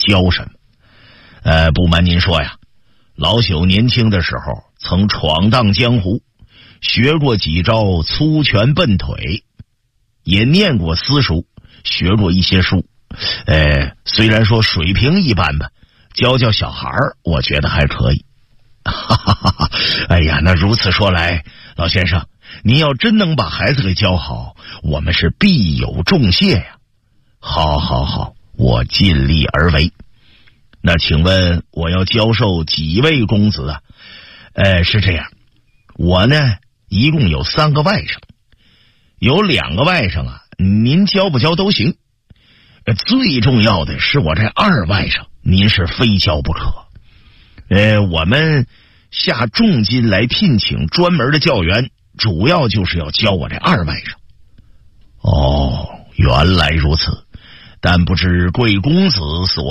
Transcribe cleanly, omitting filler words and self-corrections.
教什么。不瞒您说呀，老朽年轻的时候曾闯荡江湖，学过几招粗拳笨腿，也念过私塾，学过一些书。虽然说水平一般吧，教小孩我觉得还可以。哈哈哈哈！哎呀，那如此说来，老先生，您要真能把孩子给教好，我们是必有重谢呀。好，我尽力而为。那请问我要教授几位公子啊？是这样，我呢一共有3个外甥，有2个外甥啊，您教不教都行。最重要的是我这2外甥，您是非教不可。我们下重金来聘请专门的教员，主要就是要教我这2外甥。哦，原来如此，但不知贵公子所